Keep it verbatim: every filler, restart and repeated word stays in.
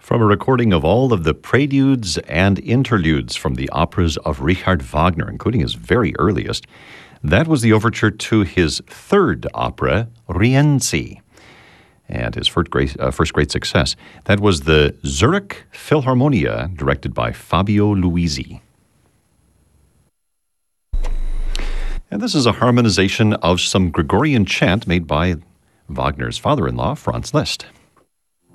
From a recording of all of the preludes and interludes from the operas of Richard Wagner, including his very earliest, that was the overture to his third opera, Rienzi, and his first great, uh, first great success. That was the Zurich Philharmonia, directed by Fabio Luisi. And this is a harmonization of some Gregorian chant made by Wagner's father-in-law, Franz Liszt.